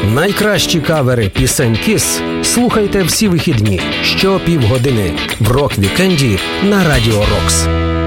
Найкращі кавери пісень Kiss слухайте всі вихідні, що півгодини в рок-вікенді на Радіо Рокс.